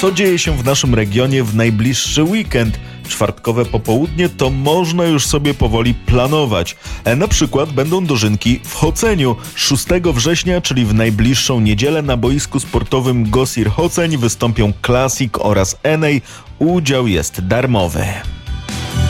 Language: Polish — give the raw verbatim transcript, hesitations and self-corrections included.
co dzieje się w naszym regionie w najbliższy weekend. Czwartkowe popołudnie to można już sobie powoli planować. E, na przykład będą dożynki w Choceniu. szóstego września, czyli w najbliższą niedzielę, na boisku sportowym Gosir Choceń wystąpią Classic oraz Enej. Udział jest darmowy.